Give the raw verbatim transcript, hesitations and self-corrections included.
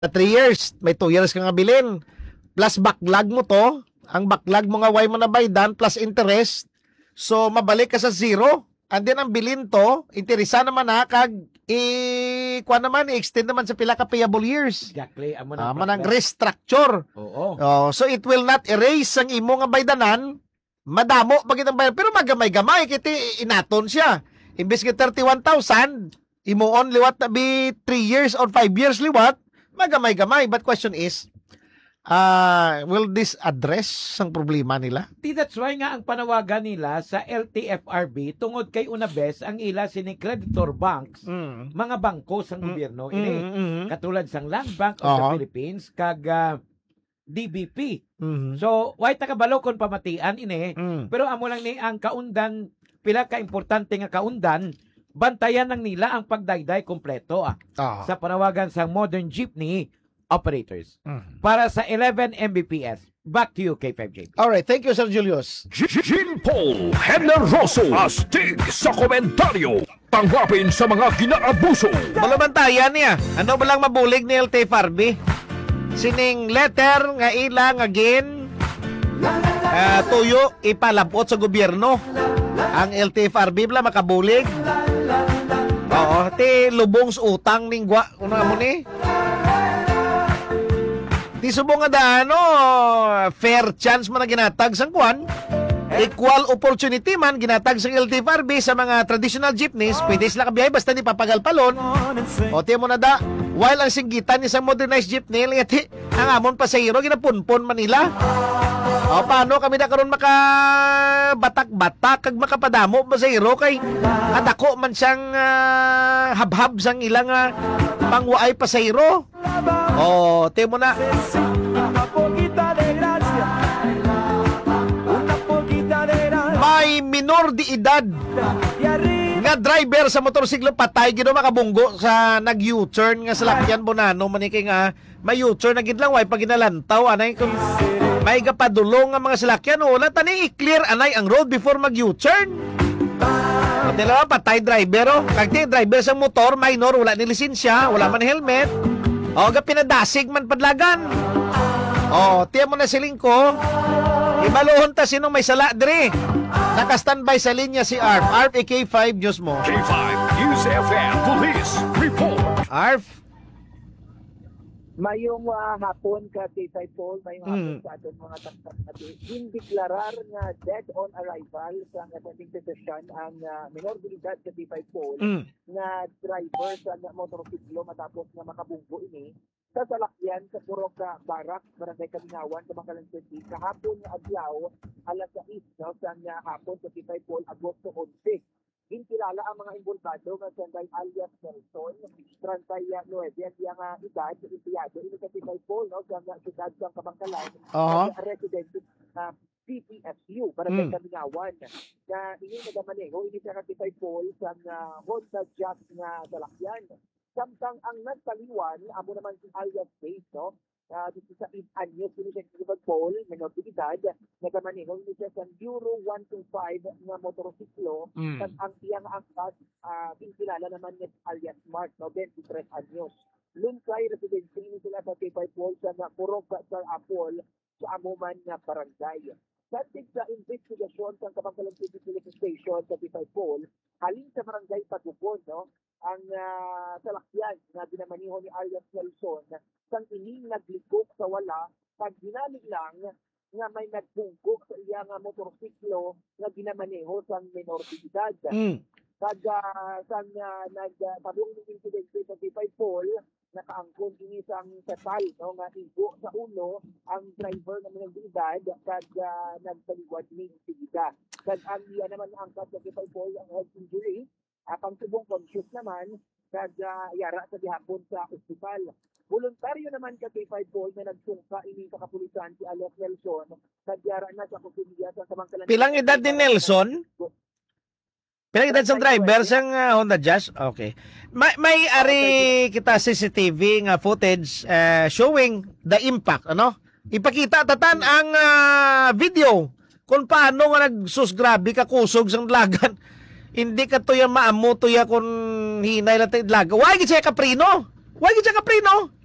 three years, may two years ka nga bilin. Plus backlog mo to, ang backlog mo nga way mo na baydan plus interest. So mabalik ka sa zero. And then ang bilin to, interesa naman na kag i kuan naman i-extend naman sa pila ka payable years. Exactly. Amo Ah, na manang restructure. Oo. Oh, so it will not erase ang imo nga baydanan. Madamo pagit ang bayad, pero magamay-gamay kiti inaton siya. Imbes nga thirty-one thousand, imo on liwat na be three years or five years liwat, magamay-gamay. But question is, uh, will this address ang problema nila? Di that's why nga ang panawagan nila sa L T F R B tungod kay una bes ang ila sini creditor banks, Mm. mga bangko sa gobyerno Mm, ini mm, mm. katulad sang Land Bank of the Oo. Philippines kag ah, D B P. Mm. So why takabalo kon pamatian ini, Mm. pero amo lang ni ang kaundan pila ka importante nga kaundan bantayan lang nila ang pagdayday kompleto ah, Ah. sa panawagan sa modern jeepney operators Mm. para sa eleven M B P S. Back to you, K five J P. Alright, thank you Sir Julius. Jean Paul Generoso astig sa komentaryo. Tanggapin sa mga ginaabuso. Balabantayan niya. Ano ba lang mabulig ni L T F R B? Sining letter nga ilang again uh, tuyo ipalabot sa gobyerno. Ang L T F R B bala makabulig. Oo, ti lubong sa utang ning gwa. Una mo ni. Ti subong nga da ano, fair chance man na ginatag sang kwan. Equal opportunity man ginatag sa L T F R B sa mga traditional jeepneys. Pwede sila kabiyahe basta ni papagalpalon. O tiyan mo na da, while ang singgitan ni sa modernized jeepney, lingati, ang amon pasahero, ginapunpon Manila. O paano kami na karon maka batak-batak kag makapadamo pasahero kay kadako man siyang ah, habhab sang ilang uh, pangwaay pasahero. O tiyan mo na, may minor di edad nga driver sa motorsiklo patay gino makabunggo sa nag-U-turn nga sa Lakyan Bonano maniki nga may U-turn na gid lang way pag ginalantaw anay kung may gapadulong nga mga salakyan wala tani i-clear anay ang road before mag-U-turn. Dalawa patay driver oh. Kag ti driver sa motor minor wala ni lisensya, wala man helmet. O ga pinadasig man padlagan. O tiyan mo na siling ko. Ibaluhon ta sino may sala dire. Naka-standby sa linya si Arf. Arf, A K five News mo. K five News F M Police Report. Arf. Mayong uh, hapon ka kay Paul, mayong hapon Mm. sa ating mga taktak natin. Indiklarar nga dead on arrival sa ating session ang uh, minor de edad sa kay Paul Mm. nga driver sa nga motorsiklo matapos nga makabunggo ini sa salakyan sa Purok uh, Barak, Barangay Kamingawan, sa Bangkalan City, kahapon nga adlaw, alas sais no, sa nga hapon sa kay Paul, Agosto eleven. Inkilala ang mga involvado nga Sanday alias Nelson, thirty-nine ang uh, edad, impiyado, ino sa kay Paul, no, sa nga siyudad sa Kabangkalan, Oo. uh, resident na P P S U, Barangay Mm. Kamingawan, na ini nagamaneho, ini sa kay Paul sa nga Honda Jazz nga salakyan. Samtang ang nagtaliwan, amo naman si alias Base, no? Uh, dito sa Anyos, ini siya kay Paul, minor de edad, nagamaneho, ini siya sa Euro one twenty-five nga motorsiklo, Mm. at ang iyang angkas, uh, kinkilala naman ni alias Mark, no? twenty-three anyos. Lunsay residency ini sila sa kay Paul sa nga Purok sa Apol sa amuman nga barangay. Subject sa investigasyon sa Kabangkalan City Police Station sa kay Paul, halin sa barangay Pagupon, no? Ang uh, salakyan na binamaniho ni alias Nelson sang ining naglikok sa wala pag ginamit lang nga may nagbungkok sa iya nga motorsiklo nga ginamaneho sang minor de edad. Mm. Kag uh, sang uh, nagtabong ng incident sa kay Paul, nakaangkon ini sang total no nga igo sa ulo ang driver ng minor de edad kag uh, nagtaliwad ni insidida. Kag ang iya naman ang angkat sa kay Paul ang head injury, uh, pang subong conscious naman kag uh, yara sa gihapon sa ospital. Voluntaryo naman ka kay Paul na nagsungka ini sa kapulisan si Alex Nelson kag yara na sa kusudiya sa Kabangkalan. Pilang edad ni Nelson? Pilang edad sa driver sang uh, Honda Jazz? Okay. May, may ari kita C C T V nga footage uh, showing the impact, ano? Ipakita tatan ang uh, video kung paano nga nagsus grabe ka kusog sang dlagan. Hindi ka to yan maamo to ya kung hinay lang tayo dlaga. Why gid siya kaprino? Why gid siya kaprino?